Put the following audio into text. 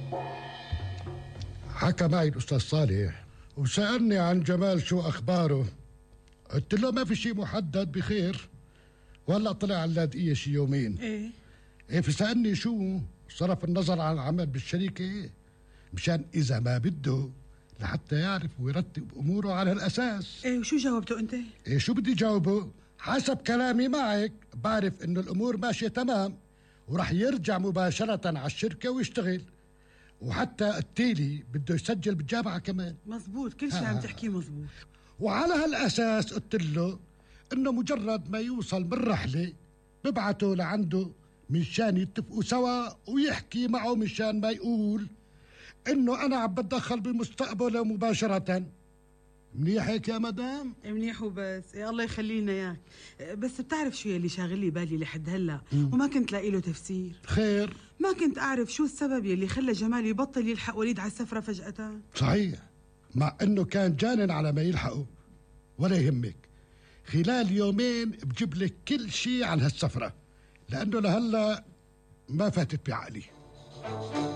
حكى معي الأستاذ صالح وسألني عن جمال شو أخباره. قلت له ما في شيء محدد، بخير. وهلا طلع على اللاذقية شي يومين. ايه فسألني شو صرف النظر عن العمل بالشركة مشان إذا ما بده لحتى يعرف ويرتب أموره على الأساس. وشو جاوبته أنت؟ شو بدي جاوبه؟ حسب كلامي معك بعرف إنه الأمور ماشية تمام ورح يرجع مباشرة على الشركة ويشتغل، وحتى التيلي بده يسجل بالجامعة كمان. مزبوط، كل شيء عم تحكيه مزبوط. وعلى هالأساس قلت له إنه مجرد ما يوصل من رحلة ببعته لعنده مشان يتفقوا سوا ويحكي معه مشان ما يقول إنه أنا عم بتدخل بمستقبله مباشرة. منيح هيك يا مدام؟ منيح وبس. الله يخلي لنا اياك. بس بتعرف شو يلي شاغل لي بالي لحد هلا وما كنت لاقي له تفسير؟ خير؟ ما كنت اعرف شو السبب يلي خلى جمال يبطل يلحق وليد على السفرة فجأة. صحيح، مع انه كان جانن على ما يلحقه. ولا يهمك، خلال يومين بجيب لك كل شيء عن هالسفرة، لانه لهلا ما فاتت بعقلي.